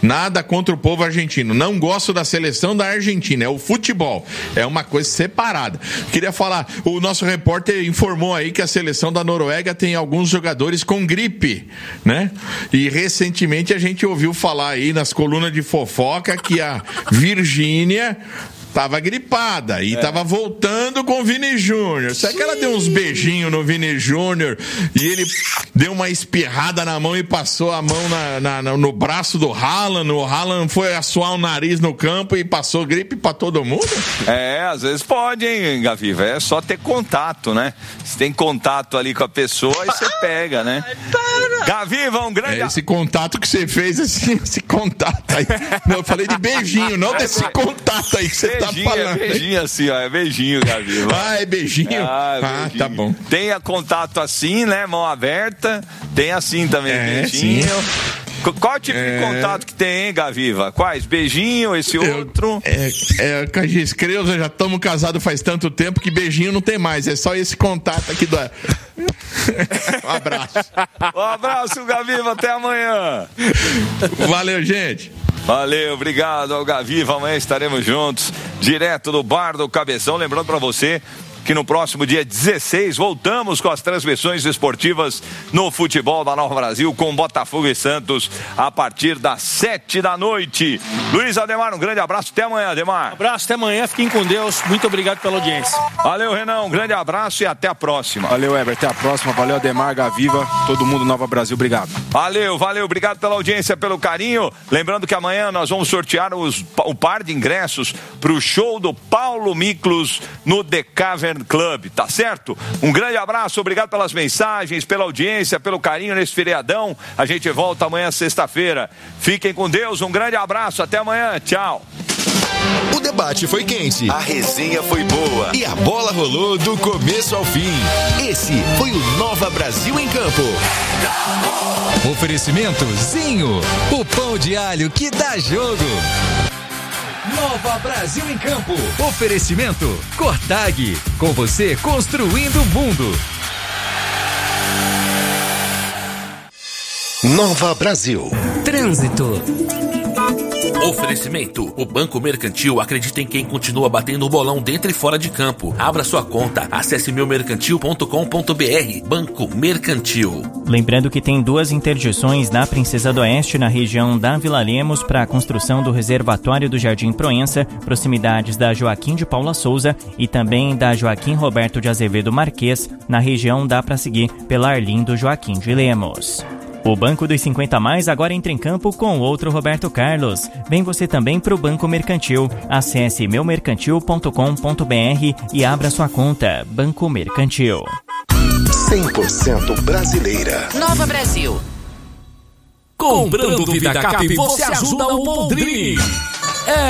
Nada contra o povo argentino. Não gosto da seleção da Argentina. É o futebol. É uma coisa separada. Queria falar, o nosso repórter informou aí que a seleção da Noruega tem alguns jogadores com gripe, né? E recentemente a gente ouviu falar aí nas colunas de fofoca que a Virgínia tava gripada e tava voltando com o Vini Júnior. Será que ela deu uns beijinhos no Vini Júnior e ele deu uma espirrada na mão e passou a mão no braço do Haaland? O Haaland foi assoar o nariz no campo e passou gripe pra todo mundo? Às vezes pode, hein, Gaviva? É só ter contato, né? Você tem contato ali com a pessoa e você pega, né? Gaviva, um grande... esse contato que você fez, esse contato aí. Não, eu falei de beijinho, não desse contato aí que você tá falando. É beijinho assim, ó. É beijinho, Gaviva. É beijinho? Beijinho. Tá bom. Tenha contato assim, né? Mão aberta. Tem assim também, beijinho. Sim. Qual tipo de contato que tem, hein, Gaviva? Quais? Beijinho, esse outro? Cagis Creuza, já estamos casados faz tanto tempo que beijinho não tem mais. É só esse contato aqui do... Um abraço. Um abraço, Gaviva. Até amanhã. Valeu, gente. Valeu, obrigado ao Gaviva. Amanhã estaremos juntos, direto do Bar do Cabeção. Lembrando para você que no próximo dia 16 voltamos com as transmissões esportivas no futebol da Nova Brasil com Botafogo e Santos a partir das 7h. Luiz Ademar, um grande abraço, até amanhã, Ademar. Um abraço, até amanhã, fiquem com Deus, muito obrigado pela audiência. Valeu, Renan, um grande abraço e até a próxima. Valeu, Heber, até a próxima, valeu, Ademar, Gaviva, todo mundo Nova Brasil, obrigado. Valeu, obrigado pela audiência, pelo carinho. Lembrando que amanhã nós vamos sortear o par de ingressos para o show do Paulo Miklos no The Cavern Club, tá certo? Um grande abraço, obrigado pelas mensagens, pela audiência, pelo carinho nesse feriadão. A gente volta amanhã, sexta-feira. Fiquem com Deus, um grande abraço, até amanhã, tchau. O debate foi quente, a resenha foi boa e a bola rolou do começo ao fim. Esse foi o Nova Brasil em Campo. Oferecimento Zinho, o pão de alho que dá jogo. Nova Brasil em Campo. Oferecimento Cortag. Com você construindo o mundo. Nova Brasil. Trânsito. Oferecimento. O Banco Mercantil acredita em quem continua batendo o bolão dentro e fora de campo. Abra sua conta. Acesse meumercantil.com.br. Banco Mercantil. Lembrando que tem 2 interdições na Princesa do Oeste, na região da Vila Lemos, para a construção do reservatório do Jardim Proença, proximidades da Joaquim de Paula Souza e também da Joaquim Roberto de Azevedo Marques, na região dá para seguir pela Arlindo Joaquim de Lemos. O Banco dos 50 Mais agora entra em campo com outro Roberto Carlos. Vem você também para o Banco Mercantil. Acesse meumercantil.com.br e abra sua conta. Banco Mercantil. 100% brasileira. Nova Brasil. Comprando Vidacap, você ajuda o Boldrin.